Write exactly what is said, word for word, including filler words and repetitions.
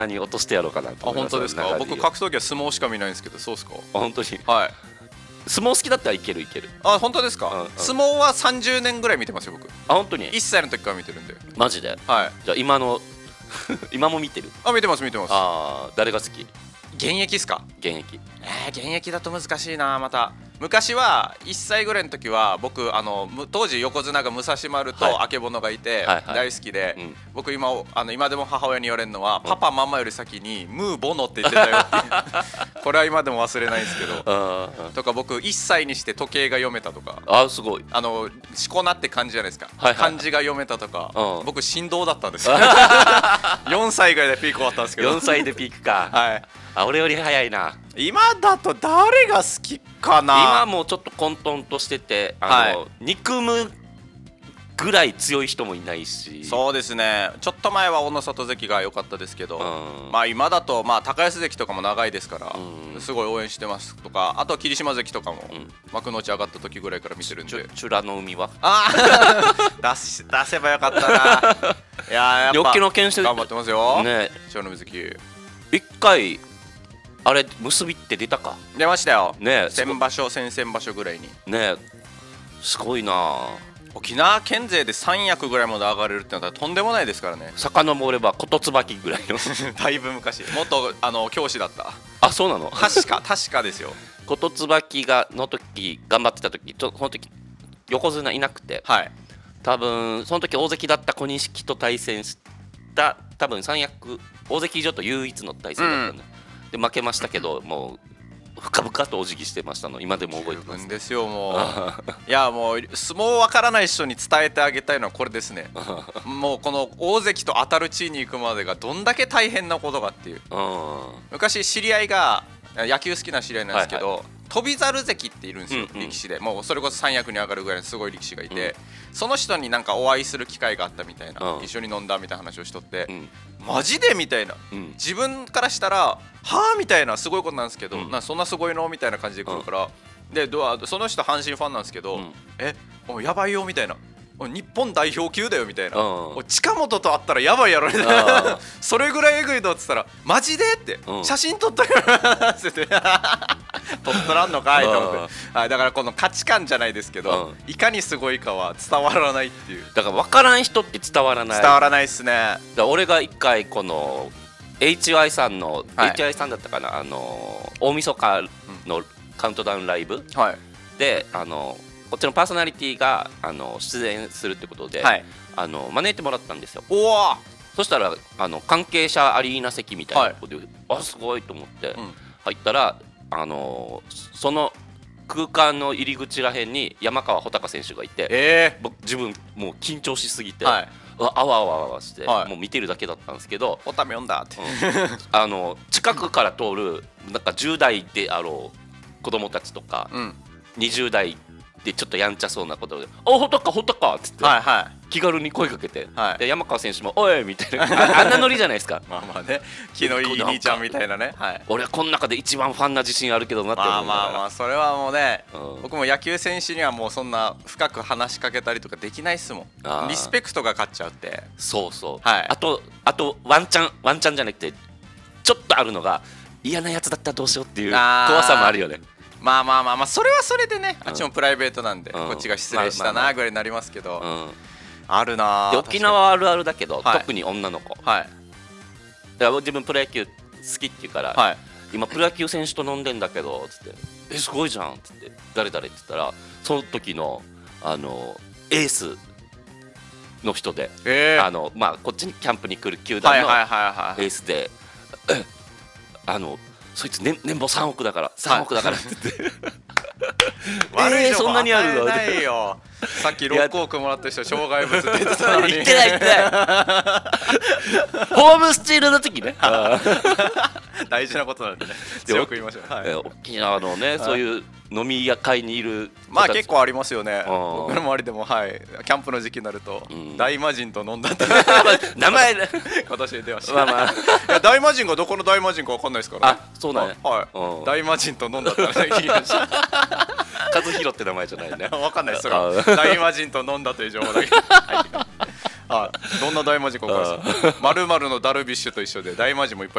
何落としてやろうかなとあ、 思います。 本当ですか。僕格闘技は相撲しか見ないんですけど、そうですか。 あ、本当に。 はい。 相撲好きだったらいけるいける。 あ、本当ですか、 うんうん、 相撲はさんじゅうねんぐらい見てますよ僕。 あ、本当に。 いっさいの時から見てるんで。 マジで。 はい。 じゃあ今の今も見てる。 あ、見てます見てます。 ああ、誰が好き？ 現役っすか？ 現役。 えー、現役だと難しいな。また昔はいっさいぐらいの時は僕あの当時横綱が武蔵丸とあけぼのがいて大好きで、はいはい、僕今あの今でも母親に言われるのは、うん、パパママより先にムーボノって言ってたよっていうこれは今でも忘れないんですけどとか僕いっさいにして時計が読めたとか。 あ、すごい。 あのしこなって漢字じゃないですか、はいはい、漢字が読めたとか、うん、僕振動だったんですよよんさいぐらいでピーク終わったんですけど。 よんさいでピークか。はい。あ、俺より早いな。 今だと誰が好きかな。 今もうちょっと混沌としてて、あの、はい、憎むぐらい強い人もいないし。 そうですね。ちょっと前は小野里関が良かったですけど、うん、まあ今だとまあ高安関とかも長いですから、うん、すごい応援してますとか、あとは霧島関とかも、うん、幕内上がった時ぐらいから見てるんで。 チュラの海はあ出し出せばよかったな。いややっぱよっきの剣士頑張ってますよね。 千代の水関一回あれ結びって出たか。 出ましたよね。 先場所先々場所ぐらいにね。すごいな。 沖縄県勢でさん役ぐらいまで上がれるってのはとんでもないですからね。 遡れば琴椿ぐらいのだいぶ昔。元あの教師だった。 あ、そうなの。 確か確かですよ。 琴椿がの時頑張ってた時、ちょその時横綱いなくて、はい、多分その時大関だった小錦と対戦した多分三役大関以上と唯一の対戦だったんだ、うん、で負けましたけど、もう深々とお辞儀してましたの今でも覚えてます。 十分ですよもういやもう相撲わからない人に伝えてあげたいのはこれですねもうこの大関と当たる地位に行くまでがどんだけ大変なことかっていう。昔知り合いが野球好きな知り合いなんですけど、はいはい、翔猿関っているんですよ、うんうん、力士でもうそれこそ三役に上がるぐらいのすごい力士がいて、うん、その人になんかお会いする機会があったみたいな、うん、一緒に飲んだみたいな話をしとって、うん、マジでみたいな、うん、自分からしたらはあみたいなすごいことなんですけど、うん、なそんなすごいのみたいな感じで来るから、うん、でどその人阪神ファンなんですけど、うん、えもうやばいよみたいな、日本代表級だよみたいな、近本と会ったらやばいやろみたいなそれぐらいエグいのって言ったらマジでって、うん、写真撮ったよって撮っとらんのかいと思って、はい、だからこの価値観じゃないですけど、うん、いかにすごいかは伝わらないっていう。 だから分からん人って伝わらない。 伝わらないっすね。 だから俺が一回この エイチワイ さんの、はい、エイチワイ さんだったかな、あの大晦日のカウントダウンライブ、はい、であのこっちのパーソナリティがあの出演するってことで、はい、あの招いてもらったんですよ。おー。そしたらあの関係者アリーナ席みたいなことで、はい、あすごいと思って入ったら、うん、あのその空間の入り口らへんに山川穂高選手がいて、えー、僕自分もう緊張しすぎて、はい、あわあわあわして、はい、もう見てるだけだったんですけど、 おため読んだって、 うん、あの近くから通るなんかじゅう代であろう子供たちとか、うん、にじゅう代でちょっとやんちゃそうなことで「おほたかほたか」っつって、はいはい、気軽に声かけて、はい、で山川選手も「おい!」みたいな あ, あんなノリじゃないですか。 まあまあね、気のいい兄ちゃんみたいなね、はい、 俺はこの中で一番ファンな自信あるけどなって思う。 まあまあまあそれはもうね、うん、僕も野球選手にはもうそんな深く話しかけたりとかできないっすもん。リスペクトが勝っちゃうって。 そうそう、はい、あとあとワンチャンワンチャンじゃなくてちょっとあるのが嫌なやつだったらどうしようっていう怖さもあるよね。 まあまあまあまあそれはそれでね、あっちもプライベートなんで、うん、こっちが失礼したなぐらいになりますけど、うん、あるな。 沖縄あるあるだけど、はい、特に女の子、はい、だから自分プロ野球好きって言うから、はい、今プロ野球選手と飲んでんだけどつって「えすごいじゃん」っつって「誰誰?」って言ったらその時のあのエースの人で、えーあのまあ、こっちにキャンプに来る球団のエースで「あのそいつ年俸さんおくだからさんおくだから」って言って悪い情報与えないよ。さっきろくおくもらった人障害物って言ってたのに言ってない言ってないホームスチールの時ね大事なことなんでね強く言いましょう、はい、 沖縄のね、はい、そういう飲み屋会にいるまあ結構ありますよね。僕の周りでも、はい、キャンプの時期になると、うん、大魔神と飲んだって名前今年出ました、まあまあ、いや大魔神がどこの大魔神か分かんないですからね。 あそうだね、 はい、うん、大魔神と飲んだって聞きました和弘って名前じゃないね分かんないです。それ大魔神と飲んだという情報だけあどんな大魔神か分かる。まるまるのダルビッシュと一緒で大魔神もいっぱい